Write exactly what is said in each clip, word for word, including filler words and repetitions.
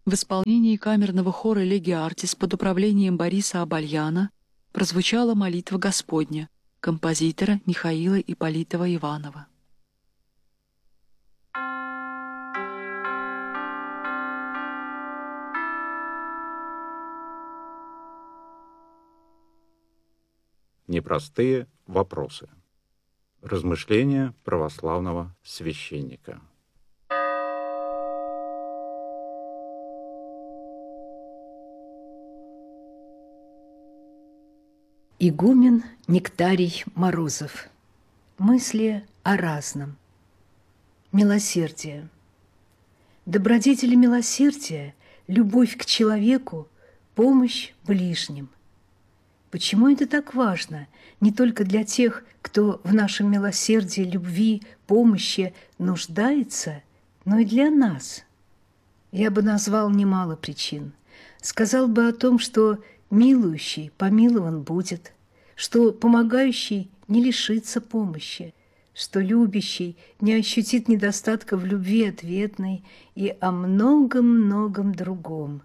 В исполнении камерного хора «Леги Артис» под управлением Бориса Абальяна прозвучала молитва Господня композитора Михаила Ипполитова-Иванова. Непростые вопросы. Размышления православного священника. Игумен Нектарий Морозов. Мысли о разном. Милосердие. Добродетели милосердия, любовь к человеку, помощь ближним. Почему это так важно не только для тех, кто в нашем милосердии, любви, помощи нуждается, но и для нас? Я бы назвал немало причин. Сказал бы о том, что милующий помилован будет, что помогающий не лишится помощи, что любящий не ощутит недостатка в любви ответной и о многом-многом другом.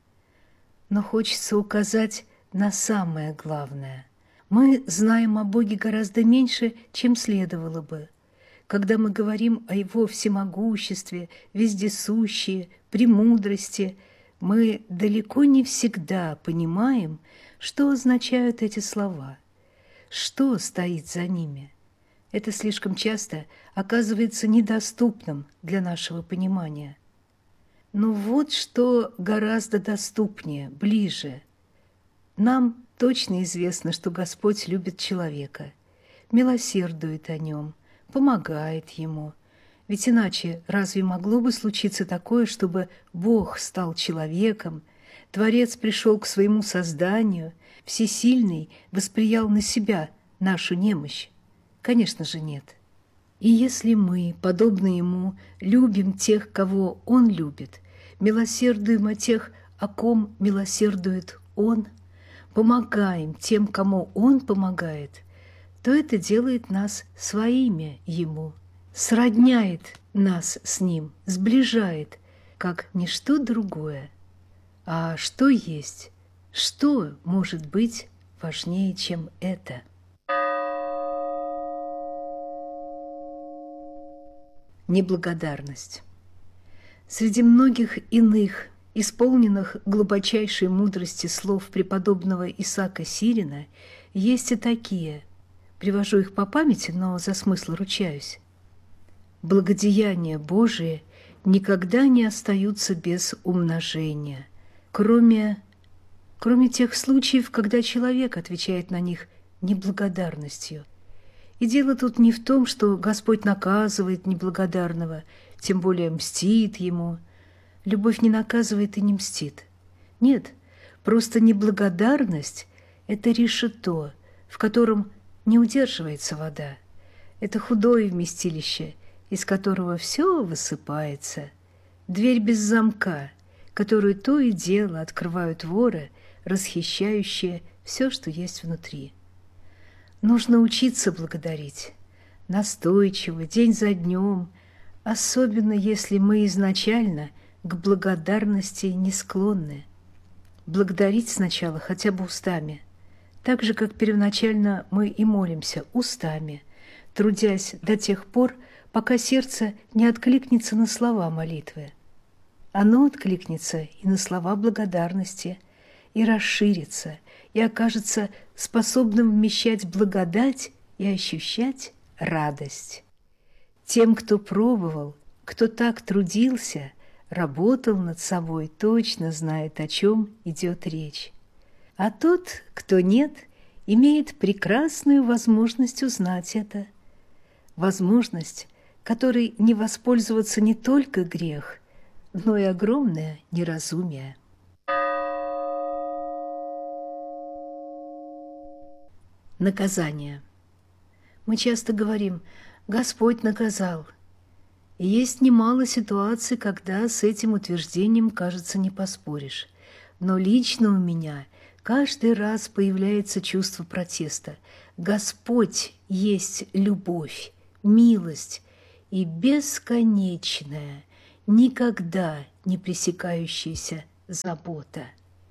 Но хочется указать на самое главное. Мы знаем о Боге гораздо меньше, чем следовало бы. Когда мы говорим о Его всемогуществе, вездесущие, премудрости, мы далеко не всегда понимаем, что означают эти слова, что стоит за ними. Это слишком часто оказывается недоступным для нашего понимания. Но вот что гораздо доступнее, ближе. Нам точно известно, что Господь любит человека, милосердует о нем, помогает ему. Ведь иначе разве могло бы случиться такое, чтобы Бог стал человеком, Творец пришел к своему созданию, Всесильный восприял на себя нашу немощь? Конечно же, нет. И если мы, подобно Ему, любим тех, кого Он любит, милосердуем о тех, о ком милосердует Он, помогаем тем, кому Он помогает, то это делает нас своими Ему, сродняет нас с Ним, сближает, как ничто другое. А что есть? Что может быть важнее, чем это? Неблагодарность. Среди многих иных, исполненных глубочайшей мудрости слов преподобного Исаака Сирина, есть и такие. Привожу их по памяти, но за смысл ручаюсь. Благодеяния Божии никогда не остаются без умножения, кроме, кроме тех случаев, когда человек отвечает на них неблагодарностью. И дело тут не в том, что Господь наказывает неблагодарного, тем более мстит ему. Любовь не наказывает и не мстит. Нет, просто неблагодарность – это решето, в котором не удерживается вода. Это худое вместилище, из которого все высыпается. Дверь без замка, которую то и дело открывают воры, расхищающие все, что есть внутри. Нужно учиться благодарить, настойчиво, день за днем, особенно если мы изначально к благодарности не склонны. Благодарить сначала хотя бы устами, так же, как первоначально мы и молимся устами, трудясь до тех пор, пока сердце не откликнется на слова молитвы. Оно откликнется и на слова благодарности, и расширится, и окажется способным вмещать благодать и ощущать радость. Тем, кто пробовал, кто так трудился, работал над собой, точно знает, о чем идет речь. А тот, кто нет, имеет прекрасную возможность узнать это. Возможность, которой не воспользоваться не только грех, но и огромное неразумие. Наказание. Мы часто говорим: «Господь наказал». И есть немало ситуаций, когда с этим утверждением, кажется, не поспоришь. Но лично у меня каждый раз появляется чувство протеста. Господь есть любовь, милость и бесконечная, никогда не пресекающаяся забота.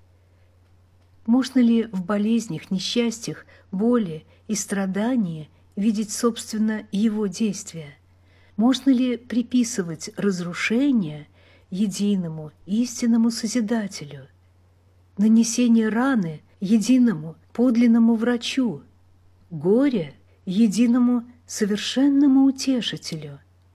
Можно ли в болезнях, несчастьях, боли и страдании видеть, собственно, его действия? Можно ли приписывать разрушение единому истинному Созидателю, нанесение раны единому подлинному врачу, горе единому совершенному утешителю?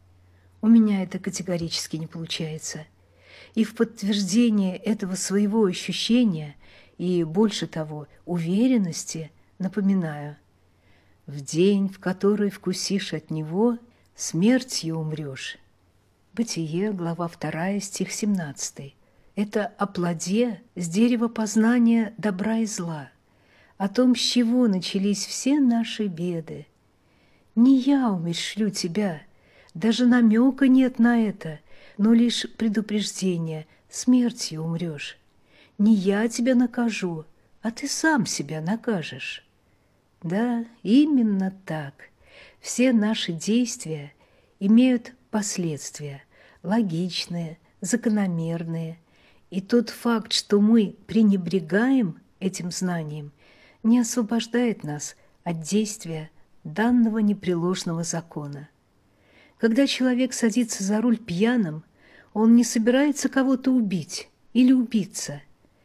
У меня это категорически не получается. И в подтверждение этого своего ощущения и, больше того, уверенности напоминаю: в день, в который вкусишь от него, смертью умрешь. Бытие, глава вторая, стих семнадцатый. Это о плоде с дерева познания добра и зла, о том, с чего начались все наши беды. Не я умерщвлю тебя, даже намека нет на это, но лишь предупреждение: смертью умрешь. Не я тебя накажу, а ты сам себя накажешь. Да, именно так. Все наши действия имеют последствия, логичные, закономерные. И тот факт, что мы пренебрегаем этим знанием, не освобождает нас от действия данного непреложного закона. Когда человек садится за руль пьяным, он не собирается кого-то убить или убиться,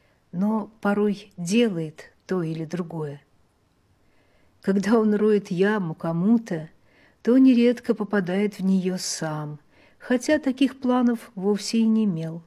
но порой делает то или другое. Когда он роет яму кому-то, то нередко попадает в нее сам, хотя таких планов вовсе и не имел.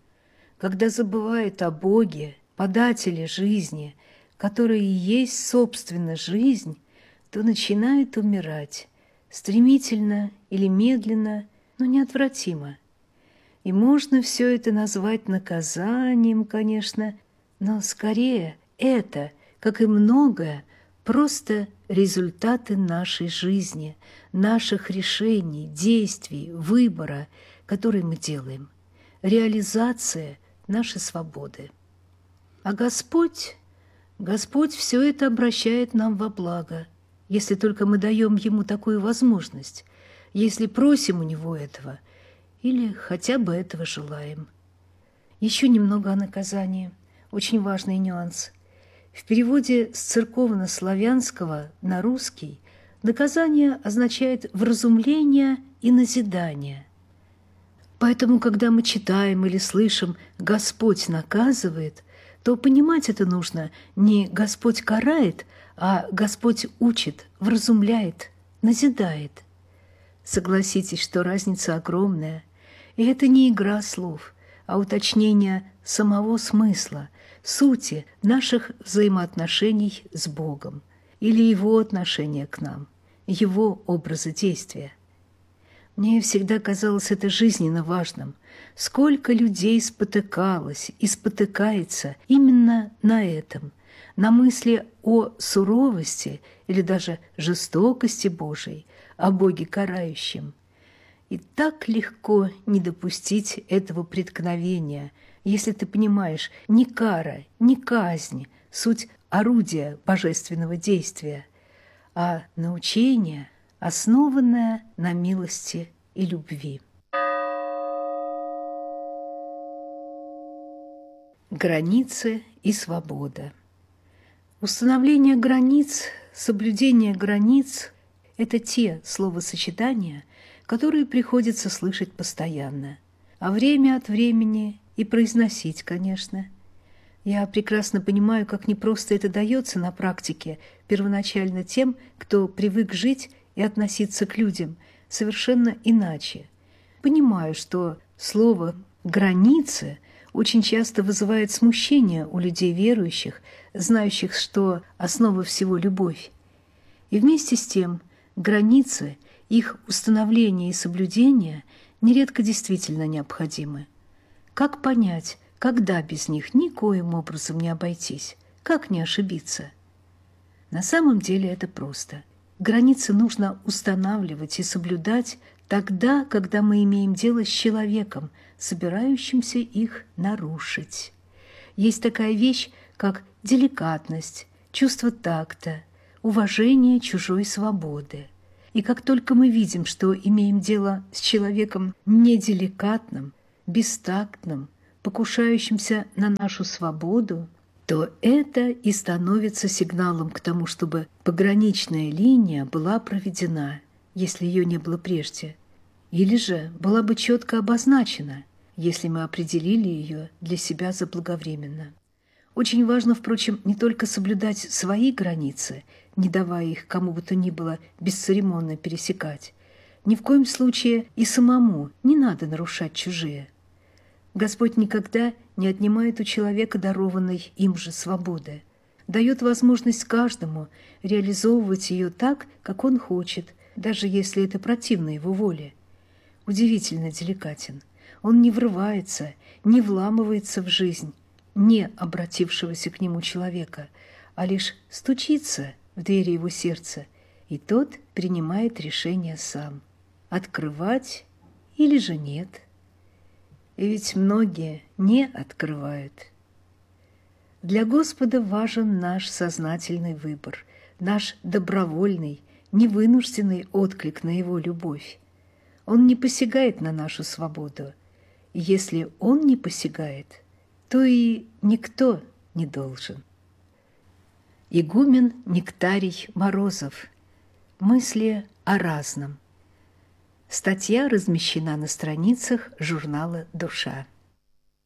Когда забывает о Боге, подателе жизни, который и есть, собственно, жизнь, то начинает умирать, стремительно или медленно, но неотвратимо. И можно все это назвать наказанием, конечно, но скорее это, как и многое, просто результаты нашей жизни, наших решений, действий, выбора, который мы делаем, реализация нашей свободы. А Господь, Господь все это обращает нам во благо, если только мы даем Ему такую возможность, если просим у Него этого или хотя бы этого желаем. Еще немного о наказании. Очень важный нюанс. В переводе с церковно-славянского на русский наказание означает вразумление и назидание. Поэтому, когда мы читаем или слышим «Господь наказывает», то понимать это нужно не «Господь карает», а «Господь учит, вразумляет, назидает». Согласитесь, что разница огромная, и это не игра слов, а уточнение самого смысла, сути наших взаимоотношений с Богом или Его отношения к нам, Его образа действия. Мне всегда казалось это жизненно важным. Сколько людей спотыкалось и спотыкается именно на этом, на мысли о суровости или даже жестокости Божией, о Боге карающем. И так легко не допустить этого преткновения, если ты понимаешь, не кара, не казнь, суть орудия божественного действия, а научение, основанное на милости и любви. Границы и свобода. Установление границ, соблюдение границ – это те словосочетания, которые приходится слышать постоянно, а время от времени и произносить, конечно. Я прекрасно понимаю, как непросто это дается на практике, первоначально тем, кто привык жить и относиться к людям совершенно иначе. Понимаю, что слово «границы» очень часто вызывает смущение у людей верующих, знающих, что основа всего – любовь. И вместе с тем границы, их установление и соблюдение нередко действительно необходимы. Как понять, когда без них никоим образом не обойтись, как не ошибиться? На самом деле это просто. Границы нужно устанавливать и соблюдать тогда, когда мы имеем дело с человеком, собирающимся их нарушить. Есть такая вещь, как деликатность, чувство такта, уважение чужой свободы. И как только мы видим, что имеем дело с человеком неделикатным, бестактным, покушающимся на нашу свободу, то это и становится сигналом к тому, чтобы пограничная линия была проведена, если ее не было прежде, или же была бы четко обозначена, если мы определили ее для себя заблаговременно. Очень важно, впрочем, не только соблюдать свои границы, не давая их кому бы то ни было бесцеремонно пересекать. Ни в коем случае и самому не надо нарушать чужие. Господь никогда не отнимает у человека дарованной им же свободы, дает возможность каждому реализовывать ее так, как он хочет, даже если это противно его воле. Удивительно деликатен. Он не врывается, не вламывается в жизнь не обратившегося к нему человека, а лишь стучится в двери его сердца, и тот принимает решение сам, открывать или же нет. И ведь многие не открывают. Для Господа важен наш сознательный выбор, наш добровольный, невынужденный отклик на Его любовь. Он не посягает на нашу свободу, и если Он не посягает, то и никто не должен. Игумен Нектарий Морозов. Мысли о разном. Статья размещена на страницах журнала «Душа».